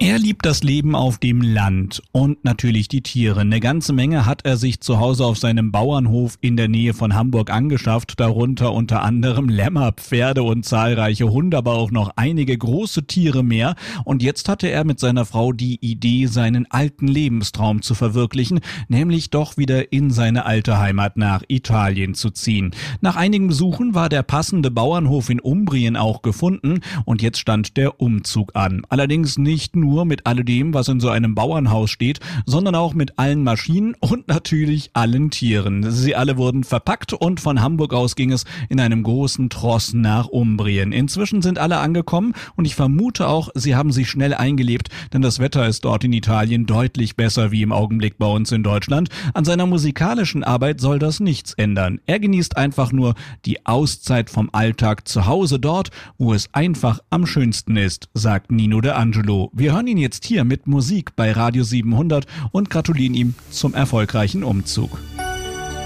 Er liebt das Leben auf dem Land und natürlich die Tiere. Eine ganze Menge hat er sich zu Hause auf seinem Bauernhof in der Nähe von Hamburg angeschafft, darunter unter anderem Lämmer, Pferde und zahlreiche Hunde, aber auch noch einige große Tiere mehr. Und jetzt hatte er mit seiner Frau die Idee, seinen alten Lebenstraum zu verwirklichen, nämlich doch wieder in seine alte Heimat nach Italien zu ziehen. Nach einigen Besuchen war der passende Bauernhof in Umbrien auch gefunden und jetzt stand der Umzug an. Allerdings nicht nur mit alledem, was in so einem Bauernhaus steht, sondern auch mit allen Maschinen und natürlich allen Tieren. Sie alle wurden verpackt und von Hamburg aus ging es in einem großen Tross nach Umbrien. Inzwischen sind alle angekommen und ich vermute auch, sie haben sich schnell eingelebt, denn das Wetter ist dort in Italien deutlich besser wie im Augenblick bei uns in Deutschland. An seiner musikalischen Arbeit soll das nichts ändern. Er genießt einfach nur die Auszeit vom Alltag zu Hause dort, wo es einfach am schönsten ist, sagt Nino De Angelo. Wir hören ihn jetzt hier mit Musik bei Radio 700 und gratulieren ihm zum erfolgreichen Umzug.